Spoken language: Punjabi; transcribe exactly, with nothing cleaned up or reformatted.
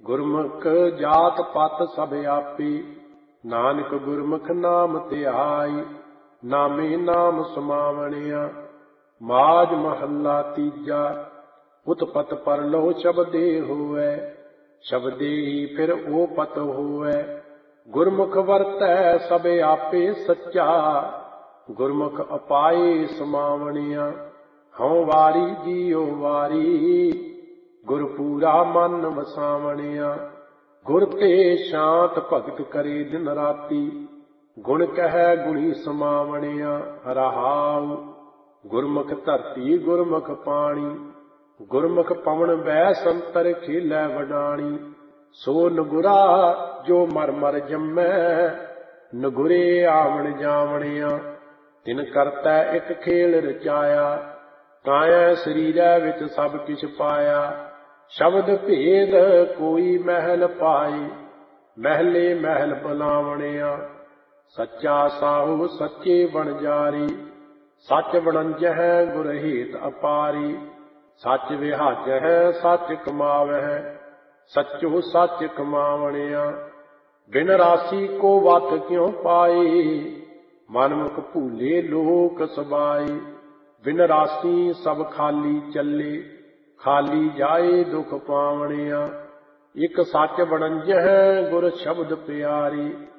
ਗੁਰਮੁਖ ਜਾਤ ਪਤ ਸਭ ਆਪੀ, ਨਾਨਕ ਗੁਰਮੁਖ ਨਾਮ ਧਿਆਈ। ਨਾਮੇ ਨਾਮ ਸਮਾਵਣਿਆ, ਮਾਝ ਮਹੱਲਾ ਤੀਜਾ। ਉਤਪਤ ਪਰਲੋ ਸ਼ਬਦੇ ਹੋਵੈ, ਸ਼ਬਦੇ ਹੀ ਫਿਰ ਉਹ ਪਤ ਹੋਵੈ। ਗੁਰਮੁਖ ਵਰਤੈ ਸਭ ਆਪੇ ਸੱਚਾ, ਗੁਰਮੁਖ ਅਪਾਏ ਸਮਾਵਣਿਆ। ਹਉ ਵਾਰੀ ਜੀਉ ਵਾਰੀ, ਗੁਰ ਪੂਰਾ ਮਨ ਵਸਾਵਣਿਆ। ਗੁਰ ਤੇ ਸ਼ਾਂਤ ਭਗਤ ਕਰੇ ਦਿਨ ਰਾਤੀ, ਗੁਣ ਕਹਿ ਗੁਣੀ ਸਮਾਵਣਿਆ। ਰਹਾਉ ਗੁਰਮੁਖ ਧਰਤੀ ਗੁਰਮੁਖ ਪਾਣੀ, ਗੁਰਮੁਖ ਪਵਨ ਬਹਿ ਸੰਤਰ ਖੇਲੈ ਵਡਾਣੀ। ਸੋ ਨਗੁਰਾ ਜੋ ਮਰ ਮਰ ਜੰਮੈ, ਨਗੁਰੇ ਆਵਣ ਜਾਵਣਿਆ। ਤਿਨ ਕਰਤੈ ਇੱਕ ਖੇਲ ਰਚਾਇਆ, ਕਾਇਆ ਸਰੀਰੈ ਵਿੱਚ ਸਭ ਕਿਛ ਪਾਇਆ। ਸ਼ਬਦ ਭੇਦ ਕੋਈ ਮਹਿਲ ਪਾਏ, ਮਹਿਲੇ ਮਹਿਲ ਬੁਲਾਵਣਿਆ। ਸੱਚਾ ਸਾਹੂ ਸੱਚੇ ਵਣਜਾਰੀ, ਸੱਚ ਵਣੰਜਹਿ ਗੁਰ ਹੇਤ ਅਪਾਰੀ। ਸੱਚ ਵਿਹਾਜਹਿ ਸੱਚ ਕਮਾਵਹਿ, ਸੱਚੋ ਸੱਚ ਕਮਾਵਣਿਆ। ਬਿਨ ਰਾਸੀ ਕੋ ਵਤ ਕਿਉ ਪਾਏ, ਮਨਮੁਖ ਭੂਲੇ ਲੋਕ ਸਬਾਏ। ਬਿਨ ਰਾਸੀ ਸਭ ਖਾਲੀ ਚੱਲੇ, ਖਾਲੀ ਜਾਏ ਦੁਖ ਪਾਵਣਿਆ। ਇਕ ਸੱਚ ਵਣੰਜਹਿ ਗੁਰ ਸ਼ਬਦ ਪਿਆਰੀ,